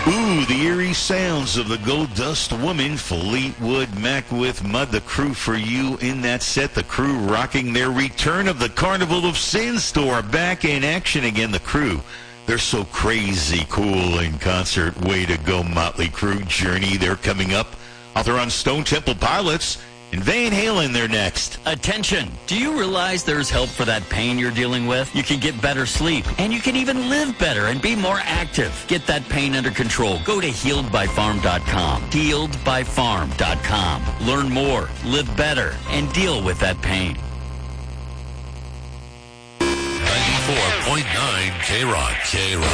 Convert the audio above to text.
Ooh, the eerie sounds of the Gold Dust Woman, Fleetwood Mac with Mud. The Crew for you in that set. The Crew rocking their return of the Carnival of Sin Store. Back in action again, the Crew. They're so crazy cool in concert. Way to go, Motley Crue. Journey, they're coming up. They're on Stone Temple Pilots. And Van Halen, they're next. Attention! Do you realize there's help for that pain you're dealing with? You can get better sleep, and you can even live better and be more active. Get that pain under control. Go to HealedByFarm.com. HealedByFarm.com. Learn more, live better, and deal with that pain. 94.9 K-Rock.